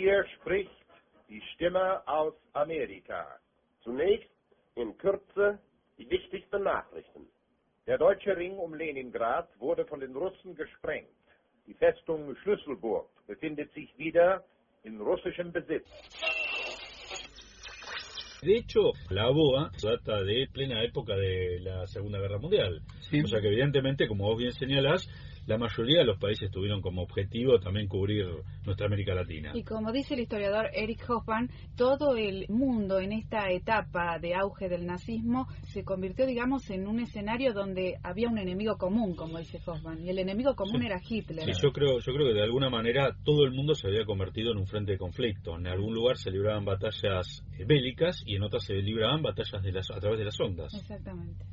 Hier spricht die Stimme aus Amerika. Zunächst in Kürze die wichtigsten Nachrichten. Der deutsche Ring um Leningrad wurde von den Russen gesprengt. Die Festung Schlüsselburg befindet sich wieder in russischem Besitz. De hecho, la boa data de plena época de la Segunda Guerra Mundial. Sí. O sea que evidentemente, como vos bien señalás, la mayoría de los países tuvieron como objetivo también cubrir nuestra América Latina. Y como dice el historiador Eric Hobsbawm, todo el mundo en esta etapa de auge del nazismo se convirtió, digamos, en un escenario donde había un enemigo común, como dice Hobsbawm, y el enemigo común era Hitler. Sí, yo creo que de alguna manera todo el mundo se había convertido en un frente de conflicto. En algún lugar se libraban batallas bélicas y en otras se libraban batallas a través de las ondas. Exactamente.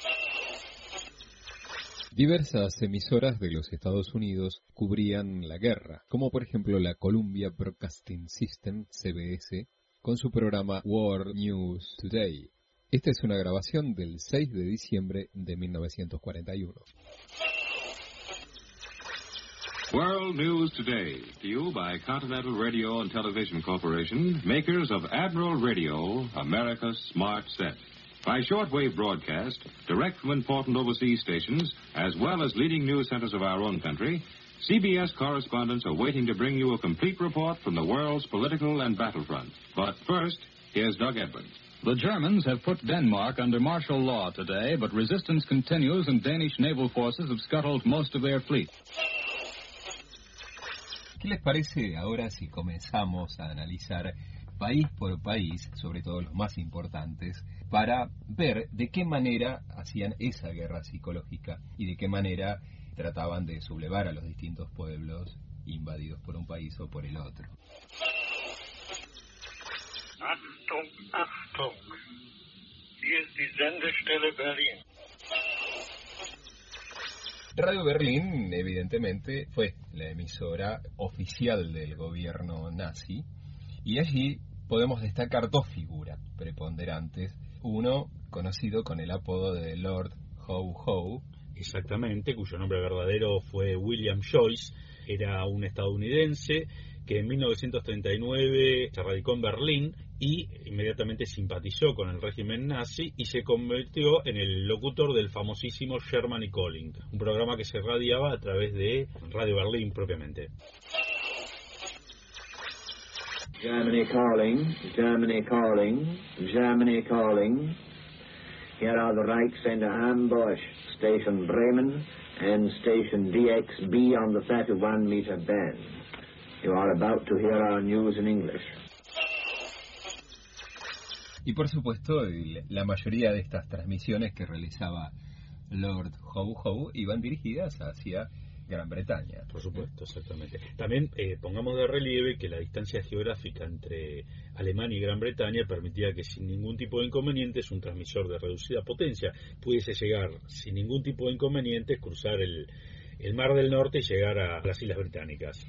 Diversas emisoras de los Estados Unidos cubrían la guerra, como por ejemplo la Columbia Broadcasting System, CBS, con su programa World News Today. Esta es una grabación del 6 de diciembre de 1941. World News Today, to you by Continental Radio and Television Corporation, makers of Admiral Radio, America's smart set. By shortwave broadcast, direct from important overseas stations, as well as leading news centers of our own country, CBS correspondents are waiting to bring you a complete report from the world's political and battlefront. But first, here's Doug Edwards. The Germans have put Denmark under martial law today, but resistance continues and Danish naval forces have scuttled most of their fleet. ¿Qué les parece ahora si comenzamos a analizar país por país, sobre todo los más importantes, para ver de qué manera hacían esa guerra psicológica y de qué manera trataban de sublevar a los distintos pueblos invadidos por un país o por el otro? Achtung, Achtung. Hier ist die Sendestelle Berlin. Radio Berlín, evidentemente, fue la emisora oficial del gobierno nazi, y allí podemos destacar dos figuras preponderantes. Uno, conocido con el apodo de Lord Howe. Exactamente, cuyo nombre verdadero fue William Joyce. Era un estadounidense que en 1939 se radicó en Berlín y inmediatamente simpatizó con el régimen nazi y se convirtió en el locutor del famosísimo Germany Calling, un programa que se radiaba a través de Radio Berlín propiamente. Germany calling, Germany calling, Germany calling. Here are the Reichsender ambush, Station Bremen and Station DXB on the 31-meter band. You are about to hear our news in English. Y por supuesto, la mayoría de estas transmisiones que realizaba Lord Howe iban dirigidas hacia Gran Bretaña. Por supuesto, exactamente. También pongamos de relieve que la distancia geográfica entre Alemania y Gran Bretaña permitía que sin ningún tipo de inconvenientes un transmisor de reducida potencia pudiese llegar sin ningún tipo de inconvenientes, cruzar el Mar del Norte y llegar a las Islas Británicas.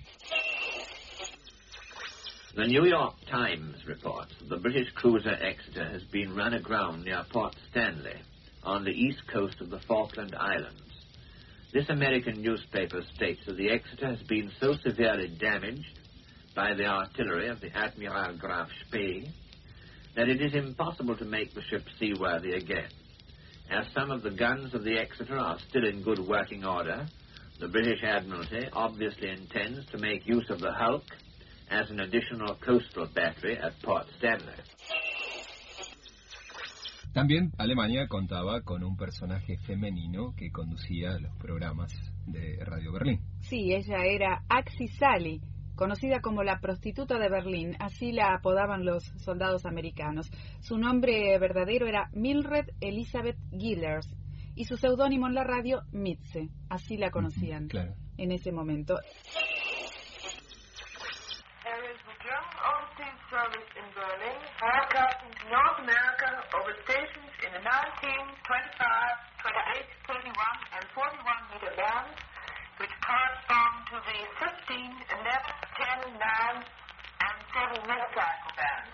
The New York Times reports the British cruiser Exeter has been run aground near Port Stanley on the east coast of the Falkland Islands. This American newspaper states that the Exeter has been so severely damaged by the artillery of the Admiral Graf Spee that it is impossible to make the ship seaworthy again. As some of the guns of the Exeter are still in good working order, the British Admiralty obviously intends to make use of the Hulk as an additional coastal battery at Port Stanley. También Alemania contaba con un personaje femenino que conducía los programas de Radio Berlín. Sí, ella era Axi Sally, conocida como la prostituta de Berlín, así la apodaban los soldados americanos. Su nombre verdadero era Mildred Elizabeth Gillers y su seudónimo en la radio Mitze, así la conocían en ese momento. Service in Berlin, broadcasting to North America over stations in the 19, 25, 28, 31, and 41 meter bands, which correspond to the 15, 11, 10, 9, and 7 megacycle bands.